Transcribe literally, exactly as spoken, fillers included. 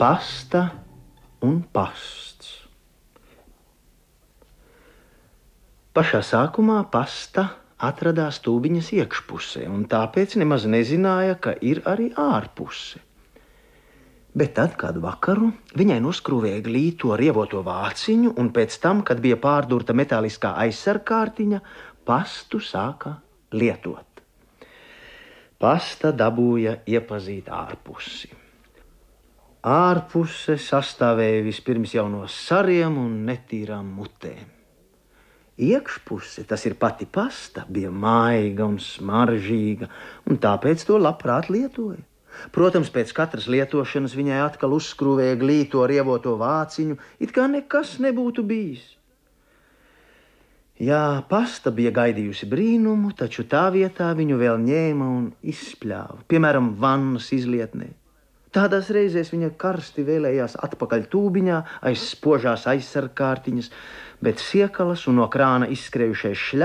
Pasta un pasts. Pašā sākumā pasta atradās tūbiņas iekšpusē, un tāpēc nemaz nezināja, ka ir arī ārpuse. Bet tad, kādu vakaru, viņai noskrūvēja glīto rievoto vāciņu, un pēc tam, kad bija pārdurta metāliskā aizsargkārtiņa, pastu sāka lietot. Pasta dabūja iepazīt ārpusi. Ārpuse sastāvēja vispirms jau no sariem un netīrām mutēm. Iekšpuse, tas ir pati pasta, bija maiga un smaržīga, un tāpēc to labprāt lietoja. Protams, pēc katras lietošanas viņai atkal uzskrūvēja glīto rievoto vāciņu, it kā nekas nebūtu bijis. Jā, pasta bija gaidījusi brīnumu, taču tā vietā viņu vēl ņēma un izspļāva, piemēram, vannas izlietnē. Tādās reizēs viņa karsti vēlējās atpakaļ tūbiņā aiz spožās aizsargkārtiņas, bet siekalas un no krāna izskrējušais šļā